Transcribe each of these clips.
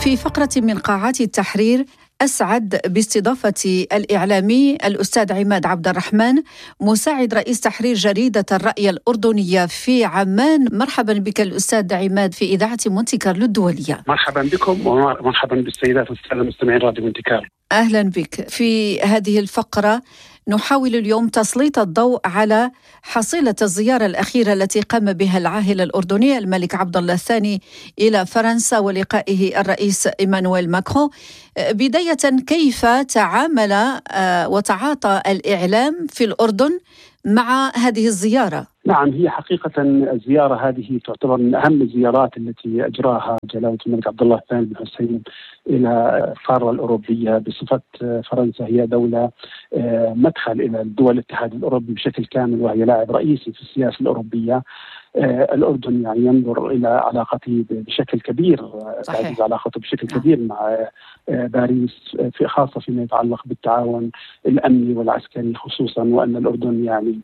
في فقرة من قاعات التحرير أسعد باستضافة الإعلامي الأستاذ عماد عبد الرحمن مساعد رئيس تحرير جريدة الرأي الأردنية في عمان. مرحبا بك الأستاذ عماد في إذاعة مونتي كارلو الدولية. مرحبا بكم ومرحبا بالسيدات والسادة المستمعين راديو مونتي كارلو. أهلا بك. في هذه الفقرة نحاول اليوم تسليط الضوء على حصيلة الزيارة الأخيرة التي قام بها العاهل الأردني الملك عبد الله الثاني إلى فرنسا ولقائه الرئيس إيمانويل ماكرون. بداية، كيف تعامل وتعاطى الإعلام في الأردن مع هذه الزيارة؟ نعم، هي حقيقة الزيارة هذه تعتبر من أهم الزيارات التي أجراها جلالة الملك عبد الله الثاني بن حسين إلى القارة الأوروبية بصفة فرنسا هي دولة مدخل إلى دول الاتحاد الأوروبي بشكل كامل، وهي لاعب رئيسي في السياسة الأوروبية. الأردن يعني ينظر إلى علاقته بشكل كبير، تعزيز علاقته بشكل كبير مع باريس، في خاصة فيما يتعلق بالتعاون الأمني والعسكري خصوصا، وأن الأردن يعني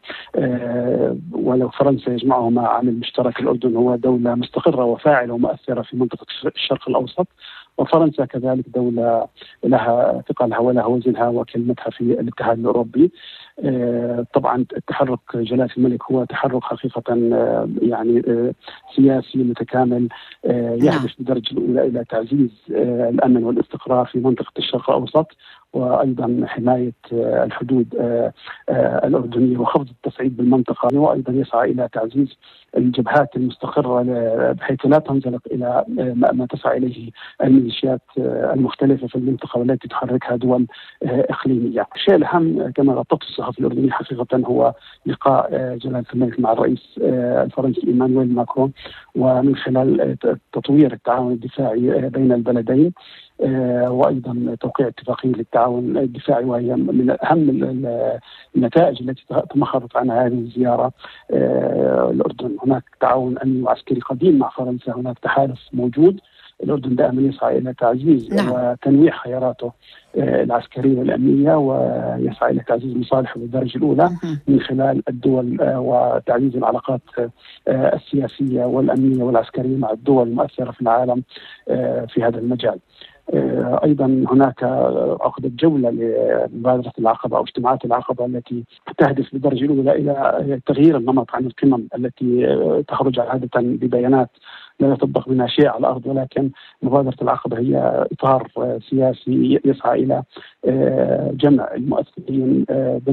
ولو فرنسا يجمعهما عامل مشترك، الأردن هو دولة مستقرة وفاعلة ومؤثرة في منطقة الشرق الأوسط، وفرنسا كذلك دولة لها ثقلها ولها وزنها وكلمتها في الاتحاد الأوروبي. طبعا التحرك جلالة الملك هو تحرك حقيقة يعني سياسي متكامل يهدف بالدرجة الأولى إلى تعزيز الأمن والاستقرار في منطقة الشرق الأوسط، وأيضا حماية الحدود الأردنية وخفض التصعيد بالمنطقة، وأيضا يسعى إلى تعزيز الجبهات المستقرة بحيث لا تنزلق إلى ما تسعى إليه الميليشيات المختلفة في المنطقة والتي تحركها دول إقليمية. الشيء الأهم كما غطته الصحافة الأردنية حقيقة هو لقاء جلالة الملك مع الرئيس الفرنسي إيمانويل ماكرون، ومن خلال تطوير التعاون الدفاعي بين البلدين، وأيضا توقيع اتفاقية للتعاون الدفاعي، وهي من أهم النتائج التي تمخضت عنها هذه الزيارة. الأردن هناك تعاون أمني وعسكري قديم مع فرنسا، هناك تحالف موجود، الأردن دائما يسعى إلى تعزيز وتنويع خياراته العسكرية والأمنية، ويسعى إلى تعزيز مصالحه بالدرجة الأولى من خلال الدول وتعزيز العلاقات السياسية والأمنية والعسكرية مع الدول المؤثرة في العالم في هذا المجال. أيضا هناك عقدت جولة لمبادرة العقبة أو اجتماعات العقبة التي تهدف بالدرجة الأولى إلى تغيير النمط عن القمم التي تخرج عادة ببيانات لا يطبق منها شيء على الأرض، ولكن مبادرة العقبة هي إطار سياسي يسعى إلى جمع المؤثرين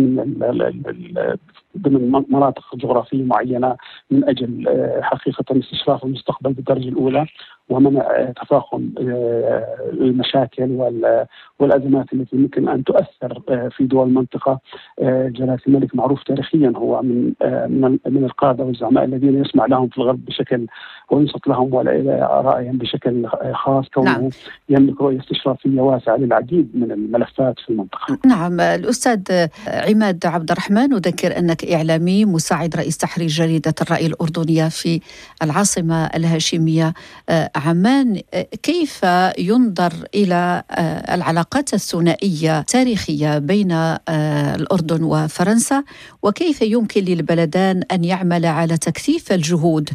ضمن مناطق جغرافية معينة من أجل حقيقة استشراف المستقبل بالدرجة الأولى ومنع تفاقم المشاكل والأزمات التي ممكن أن تؤثر في دول المنطقة. جلالة الملك معروف تاريخيا هو من القادة والزعماء الذين يسمع لهم في الغرب بشكل وينصت لهم ولا إلى آرائهم بشكل خاص، كونه يملك رؤية استشرافية واسعة للعديد من الملفات في المنطقة. نعم، الأستاذ عماد عبد الرحمن، أذكر أنك إعلامي مساعد رئيس تحرير جريدة الرأي الأردنية في العاصمة الهاشمية عمان. كيف ينظر إلى العلاقات الثنائية التاريخية بين الأردن وفرنسا، وكيف يمكن للبلدان أن يعمل على تكثيف الجهود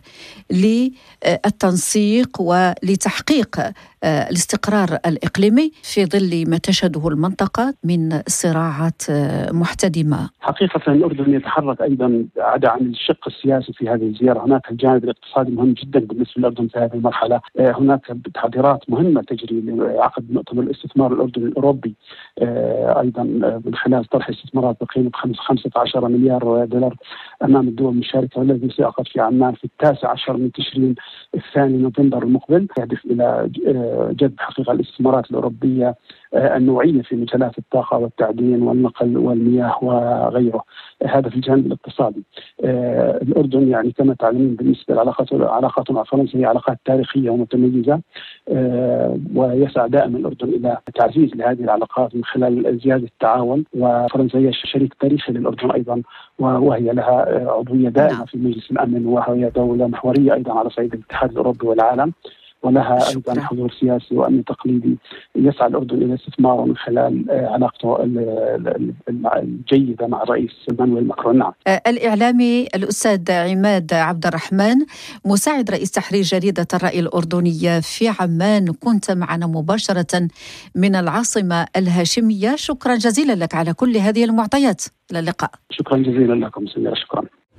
للتنسيق ولتحقيق الاستقرار الإقليمي في ظل ما تشهده المنطقة من صراعات محتدمة؟ حقيقة الأردن يتحرك أيضا عدا عن الشق السياسي في هذه الزيارة، هناك الجانب الاقتصادي مهم جدا بالنسبة للأردن في هذه المرحلة. هناك تحضيرات مهمة تجري لعقد مؤتمر الاستثمار الأردني الأوروبي، أيضا من خلال طرح استثمارات بقيمة 15 مليار دولار أمام الدول المشاركة، والذي سيعقد في عمان في 19 من تشرين الثاني نوفمبر المقبل، يهدف إلى جذب حقيقة الاستثمارات الأوروبية النوعية في مجالات الطاقة والتعدين والنقل والمياه وغيره. هذا في الجانب الاقتصادي. الأردن يعني كما تعلمون بالنسبة لعلاقاته مع فرنسا هي علاقات تاريخية ومتميزة، ويسعى دائما الأردن إلى تعزيز لهذه العلاقات من خلال زيادة التعاون، وفرنسا هي شريك تاريخي للأردن أيضا، وهي لها عضوية دائمة في مجلس الأمن، وهي دولة محورية أيضا على صعيد الاتحاد الأوروبي والعالم. ولها أيضا حضور سياسي وأمني تقليدي. يسعى الأردن إلى استثماره من خلال علاقته الجيدة مع الرئيس مانويل ماكرون. نعم. الإعلامي الأستاذ عماد عبد الرحمن، مساعد رئيس تحرير جريدة الرأي الأردنية في عمان، كنت معنا مباشرة من العاصمة الهاشمية. شكرا جزيلا لك على كل هذه المعطيات. إلى اللقاء. شكرا جزيلا لكم سميرة. شكرا.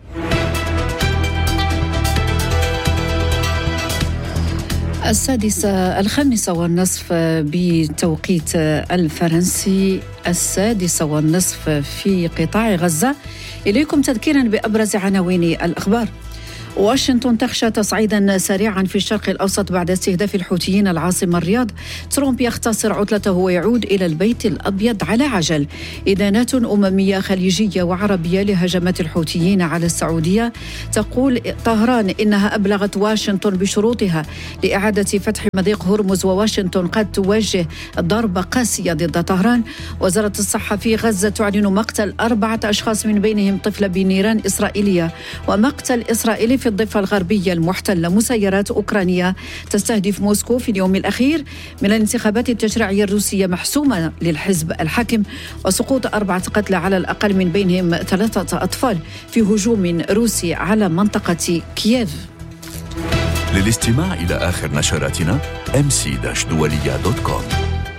الخامسة والنصف بتوقيت الفرنسي، 6:30 في قطاع غزة. إليكم تذكيرا بأبرز عناوين الأخبار. واشنطن تخشى تصعيدا سريعا في الشرق الأوسط بعد استهداف الحوثيين العاصمة الرياض. ترامب يختصر عطلته ويعود إلى البيت الأبيض على عجل. إدانات أممية خليجية وعربية لهجمات الحوثيين على السعودية. تقول طهران إنها أبلغت واشنطن بشروطها لإعادة فتح مضيق هرمز، وواشنطن قد تواجه ضربة قاسية ضد طهران. وزارة الصحة في غزة تعلن مقتل 4 أشخاص من بينهم طفلة بنيران إسرائيلية، ومقتل إسرائيلي في الضفة الغربية المحتلة. مسيرات أوكرانيا تستهدف موسكو في اليوم الأخير من الانتخابات التشريعية الروسية محسومة للحزب الحاكم. وسقوط 4 قتلى على الأقل من بينهم 3 أطفال في هجوم روسي على منطقة كييف. للاستماع إلى آخر نشراتنا mc-dualia.com.